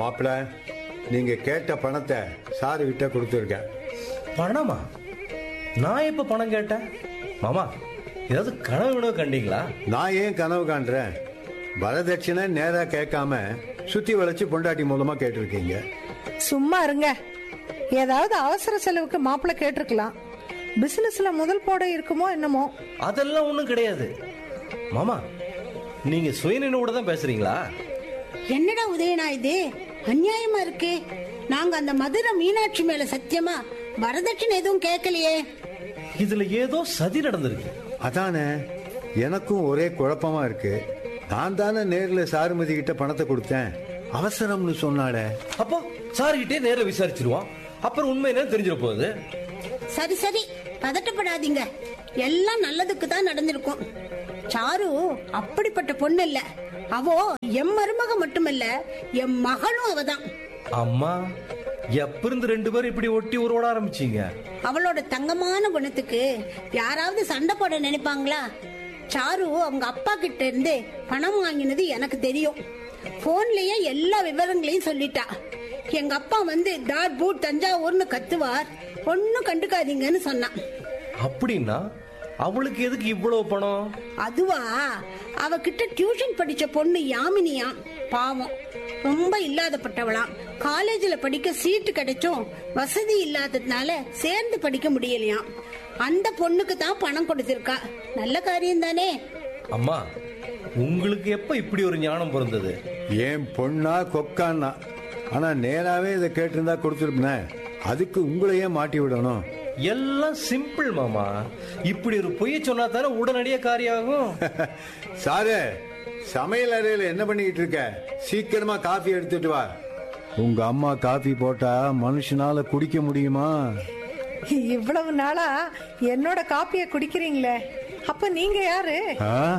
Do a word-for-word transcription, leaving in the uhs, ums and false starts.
மாப்பிள்ள, நீங்க கேட்ட பணத்தை சாரு கிட்ட கொடுத்துருக்கேன். பணமா? நான் எப்ப பணம் கேட்டேன்? மாமா, ஏதாவது கனவு வினவு கண்டீங்களா? நான் ஏன் கனவு காண்றேன்? வரதட்சணை நேரா கேட்காம சுத்தி வளைச்சு பொண்டாட்டி மூலமா கேட்டிருக்கீங்க. சும்மா இருங்க. ஏதாவது அவசர செலவுக்கு மாப்பிள்ள கேட்டிருக்கலாம். பிசினஸ்ல முதல் போட இருக்குமோ என்னமோ. அதெல்லாம் ஒண்ணும் கிடையாது. மாமா, நீங்க சுயநினைவோட தான் பேசுறீங்களா? என்னடா உதயனா இது? அநியாயமா இருக்கு. நாங்க அந்த மதுரை மீனாட்சி மேல சத்தியமா வரதட்சணை எதுவும் கேட்கலையே. இதுல ஏதோ சதி நடந்திருக்கு. அதானே எனக்கும் ஒரே குழப்பமா இருக்கு. நான் தானே நேர்ல சாருமதி கிட்ட பணத்தை கொடுத்தேன். அவசரம்னு சொன்னாலே. அப்போ சார்கிட்டே நேர விசாரிச்சிருவோம். அப்புறம் உண்மை என்ன தெரிஞ்சிட போகுது. சரி சரி, பதட்டப்படாதீங்க. எல்லாம் நல்லதுக்கு தான் நடந்திருக்கும். சாரு அப்படிப்பட்ட பொண்ணு இல்ல. அவோ எம் மருமக மட்டுமல்ல, எம் மகளும் அவதான். அம்மா, எப்ப இருந்து ரெண்டு பேரும் இப்படி ஒட்டி உருவட ஆரம்பிச்சீங்க? அவளோட தங்கமான குணத்துக்கு யாராவது சண்டை போட நினைப்பாங்களா? சாரு அவங்க அப்பா கிட்ட இருந்து பணம் வாங்கினது எனக்கு தெரியும். போன்லயே எல்லா விவரங்களையும் சொல்லிட்டா. எங்க அப்பா வந்து டாட் பூட் தஞ்சாவூர்னு கத்துவார், ஒன்னும் கண்டுக்காதீங்கன்னு சொன்னான். அப்படின்னா அவளுக்கு எதுக்கு இவ்வளவு பணம்? அதுவா, அவகிட்ட டியூஷன் படிச்ச பொண்ணு யாமினியா. பாவம், ரொம்ப இல்லாதப்பட்டவளாம். காலேஜ்ல படிக்க சீட்டு கிடைச்சும் வசதி இல்லாததுனால சேர்ந்து படிக்க முடியலையாம். அந்த பொண்ணுக்கு தான் பணம் கொடுத்திருக்கா. நல்ல காரியம் தானே. அம்மா, உங்களுக்கு எப்ப இப்படி ஒரு ஞானம் பிறந்தது? ஏன் பொண்ணா கொக்கான்னா? ஆனா நேராவே இதை கேட்டிருந்தா கொடுத்துருப்பேன். அதுக்கு உங்களையே மாட்டி விடணும். எல்லாம் சிம்பிள் மாமா. இப்படி ஒரு பொய்ய சொன்னா தானே உடனடியே காரியாகும். சாரு, சமையல் அறையில என்ன பண்ணிக்கிட்டு இருக்க? சீக்கிரமா காஃபி எடுத்துட்டு வா. உங்க அம்மா காஃபி போட்டா மனுஷனால குடிக்க முடியுமா? இவ்வளவு நாளா என்னோட காப்பிய குடிக்கிறீங்களே, அப்ப நீங்க யாரு? ஆ?